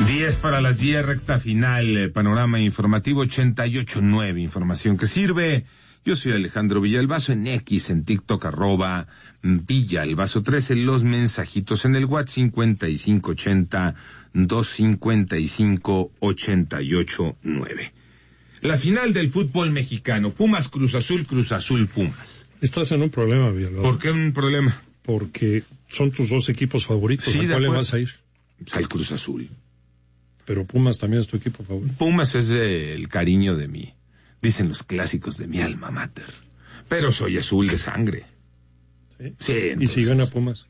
10 para las 10, recta final, panorama informativo 88.9, información que sirve. Yo soy Alejandro Villalbazo, en X, en TikTok, @Villalbazo13, los mensajitos en el WhatsApp 5580-255-88.9. La final del fútbol mexicano, Pumas Cruz Azul, Pumas. Estás en un problema, Villalbazo. ¿Por qué un problema? Porque son tus dos equipos favoritos. Sí, ¿A cuál le vas a ir? Al Cruz Azul. Pero Pumas también es tu equipo favorito. Pumas es el cariño de mí, dicen los clásicos, de mi alma mater. Pero soy azul de sangre. Sí. Sí, entonces, ¿y si gana Pumas?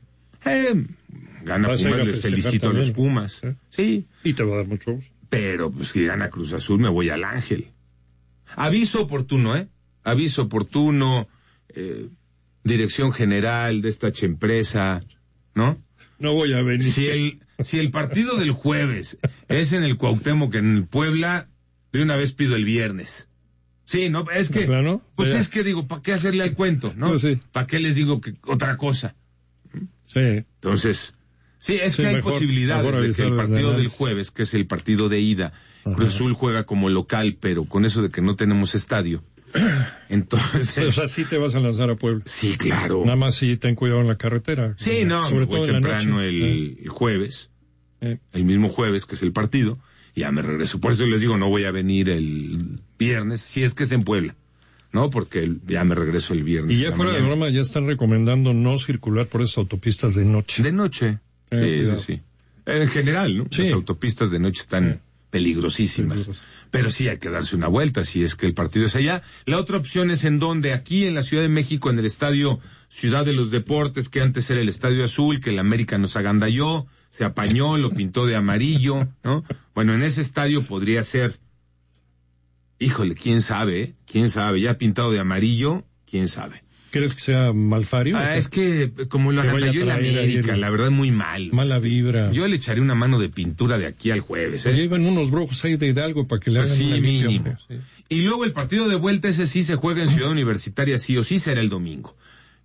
Gana Pumas, les felicito a los Pumas. Sí. Y te va a dar mucho gusto. Pero pues si gana Cruz Azul me voy al Ángel. Aviso oportuno, Aviso oportuno, dirección general de esta empresa, ¿no? No voy a venir. Si el partido del jueves es en el Cuauhtémoc, en el Puebla, de una vez pido el viernes. Sí, no, es que, ¿Plano? pues ya. Es que digo, ¿para qué hacerle al cuento, no? Pues sí. ¿Para qué les digo que otra cosa? Sí. Entonces, sí, es sí, que hay mejor posibilidades de que el partido del jueves, que es el partido de ida, Cruz Azul juega como local, pero con eso de que no tenemos estadio. Entonces, o sea, sí te vas a lanzar a Puebla. Sí, claro. Nada más si ten cuidado en la carretera. Sí, no, sobre voy todo en la temprano noche. el jueves, el mismo jueves que es el partido, y ya me regreso. Por eso les digo, no voy a venir el viernes, si es que es en Puebla, ¿no? Porque ya me regreso el viernes. Y ya fuera de broma, ya están recomendando no circular por esas autopistas de noche. De noche, sí. En general, ¿no? Sí. Las autopistas de noche están peligrosísimas. Pero sí hay que darse una vuelta si es que el partido es allá. La otra opción es en donde, aquí en la Ciudad de México, en el estadio Ciudad de los Deportes, que antes era el Estadio Azul, que el América nos agandalló, se apañó, lo pintó de amarillo, ¿no? Bueno, en ese estadio podría ser, híjole, quién sabe, ya pintado de amarillo, quién sabe. ¿Crees que sea Malfario? Es que como lo agandalló el América, la verdad muy mal. Mala vibra. Yo le echaré una mano de pintura de aquí al jueves, Ya iban unos brujos ahí de Hidalgo para que le hagan una limpia, mínimo. Sí. Y luego el partido de vuelta, ese sí se juega en Ciudad Universitaria, sí o sí será el domingo.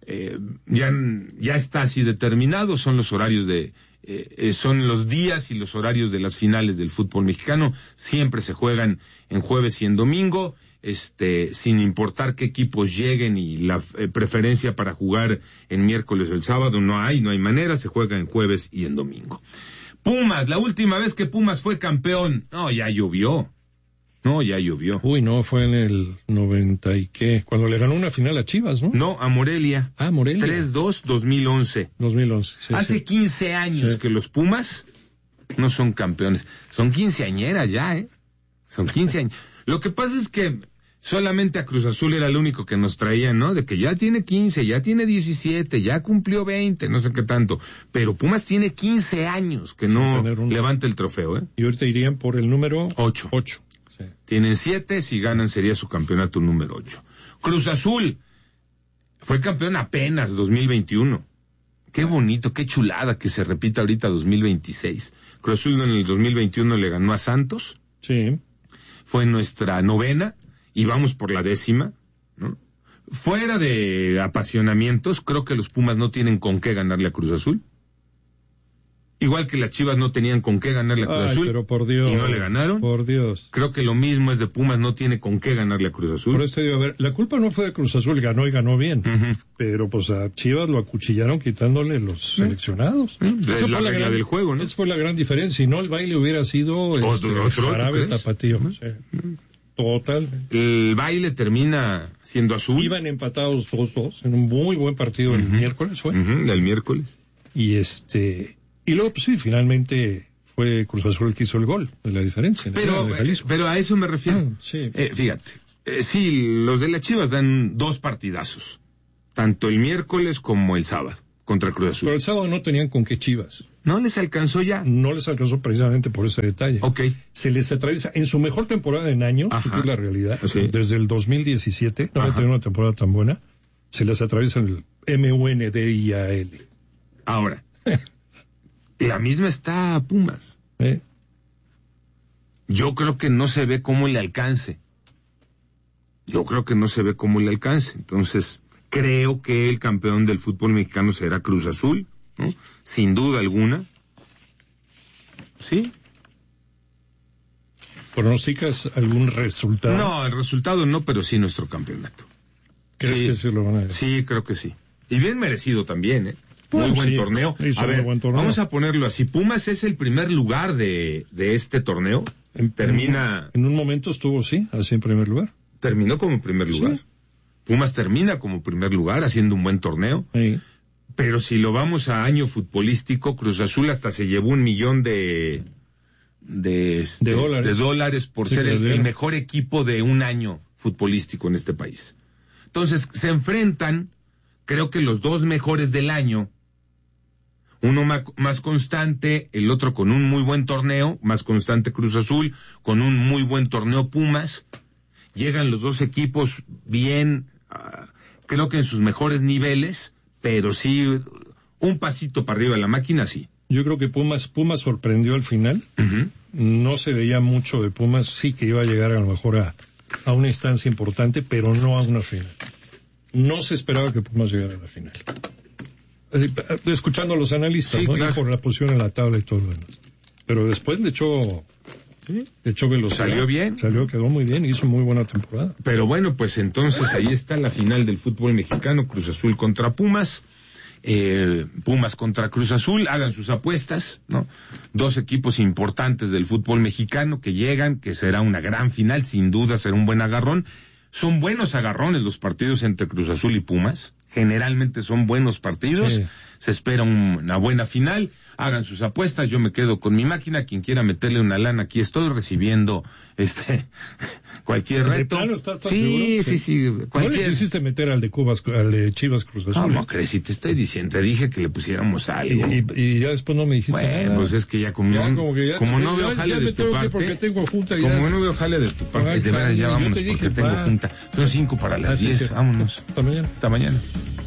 Ya está así determinado, son los horarios son los días y los horarios de las finales del fútbol mexicano, siempre se juegan en jueves y en domingo, sin importar qué equipos lleguen y la preferencia para jugar en miércoles o el sábado, no hay manera, se juega en jueves y en domingo. Pumas, la última vez que Pumas fue campeón, ya llovió. Uy, no, fue en el 90 y qué, cuando le ganó una final a Chivas, ¿no? No, a Morelia. Morelia. 3-2, 2011. 2011, sí. Hace 15 años que los Pumas no son campeones. Son quinceañeras ya, Son 15 años. Lo que pasa es que solamente a Cruz Azul era el único que nos traían, ¿no? De que ya tiene 15, ya tiene 17, ya cumplió 20, no sé qué tanto. Pero Pumas tiene 15 años que no levanta el trofeo, Y ahorita irían por el número 8. Sí. Tienen 7, si ganan sería su campeonato número 8. Cruz Azul fue campeón apenas 2021. Qué bonito, qué chulada que se repita ahorita 2026. Cruz Azul en el 2021 le ganó a Santos. Sí. Fue nuestra 9ª y vamos por la 10ª, ¿no? Fuera de apasionamientos, creo que los Pumas no tienen con qué ganarle a Cruz Azul. Igual que las Chivas no tenían con qué ganarle a Cruz Azul. Pero por Dios. Y no le ganaron. Por Dios. Creo que lo mismo es de Pumas, no tiene con qué ganarle a Cruz Azul. Por eso digo, a ver, la culpa no fue de Cruz Azul, ganó y ganó bien. Pero pues a Chivas lo acuchillaron quitándole los seleccionados. Es la regla del juego, ¿no? Esa fue la gran diferencia. Si no, el baile hubiera sido otro jarabe tapatío. Total. El baile termina siendo azul. Iban empatados 2-2 en un muy buen partido el miércoles, ¿fue? El miércoles. Y luego, pues sí, finalmente fue Cruz Azul el que hizo el gol de la diferencia. Pero a eso me refiero. Sí. Fíjate, sí, los de las Chivas dan 2 partidazos, tanto el miércoles como el sábado, contra Cruz Azul. Pero el sábado no tenían con qué Chivas. ¿No les alcanzó ya? No les alcanzó precisamente por ese detalle. Ok. Se les atraviesa, en su mejor temporada en años, que es la realidad, desde el 2017, no va a tener una temporada tan buena, se les atraviesa el MUNDIAL. Ahora, la misma está a Pumas. Yo creo que no se ve cómo le alcance. Entonces, creo que el campeón del fútbol mexicano será Cruz Azul, ¿no? Sin duda alguna. Sí. ¿Pronosticas algún resultado? No, el resultado no, pero sí nuestro campeonato. ¿Crees que se lo van a dar? Sí, creo que sí. Y bien merecido también, ¿eh? Muy buen torneo. A ver, vamos a ponerlo así. Pumas es el primer lugar de este torneo. Termina... En un momento estuvo, así en primer lugar. Terminó como primer lugar. Sí. Pumas termina como primer lugar, haciendo un buen torneo. Sí. Pero si lo vamos a año futbolístico, Cruz Azul hasta se llevó $1 millón de dólares por ser el mejor equipo de un año futbolístico en este país. Entonces, se enfrentan, creo que los dos mejores del año, uno más constante, el otro con un muy buen torneo, más constante Cruz Azul, con un muy buen torneo Pumas. Llegan los dos equipos bien, creo que en sus mejores niveles, pero sí, un pasito para arriba de la máquina, sí. Yo creo que Pumas sorprendió al final. Uh-huh. No se veía mucho de Pumas, sí que iba a llegar a lo mejor a una instancia importante, pero no a una final. No se esperaba que Pumas llegara a la final. Escuchando a los analistas, sí, ¿no? Claro. Por la posición en la tabla y todo lo demás. Pero después le echó velocidad. Salió bien. Quedó muy bien, hizo muy buena temporada. Pero bueno, pues entonces ahí está la final del fútbol mexicano, Cruz Azul contra Pumas. Pumas contra Cruz Azul, hagan sus apuestas, ¿no? Dos equipos importantes del fútbol mexicano que llegan, que será una gran final, sin duda será un buen agarrón. Son buenos agarrones los partidos entre Cruz Azul y Pumas, generalmente son buenos partidos, sí. Se espera una buena final, hagan sus apuestas, yo me quedo con mi máquina, quien quiera meterle una lana, aquí estoy recibiendo cualquier reto. ¿Estás sí, seguro? Sí. ¿No le quisiste meter al de Chivas Cruz Azul? ¿Cómo crees? Si te estoy diciendo, te dije que le pusiéramos algo. Y ya después no me dijiste nada. Pues es que ya como no veo jale de tu parte. Porque tengo junta ya. Como no veo jale de tu parte, de veras ya vámonos porque tengo junta. Son 5 para las 10, vámonos. Hasta mañana. Hasta mañana.